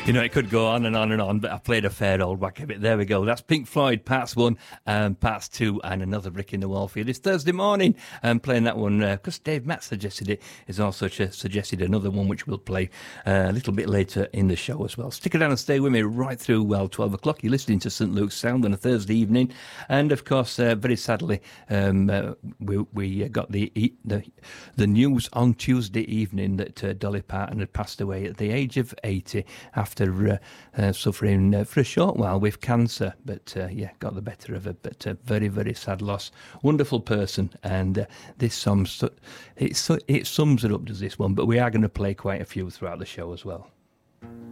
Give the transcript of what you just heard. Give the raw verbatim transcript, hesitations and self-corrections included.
You know, it could go on and on and on, but I played a fair old whack of it. There we go. That's Pink Floyd, parts one, um, parts two, and another brick in the wall for you. It's Thursday morning, and playing that one, because uh, Dave Matt suggested it, has also ch- suggested another one, which we'll play uh, a little bit later in the show as well. Stick around and stay with me right through, well, twelve o'clock. You're listening to Saint Luke's Sound on a Thursday evening, and of course, uh, very sadly, um, uh, we, we got the, the the news on Tuesday evening that uh, Dolly Parton had passed away at the age of eighty after uh, uh, suffering uh, for a short while with cancer, but uh, yeah, got the better of her. But uh, very, very sad loss. Wonderful person, and uh, this song, it, it sums it up, does this one? But we are going to play quite a few throughout the show as well.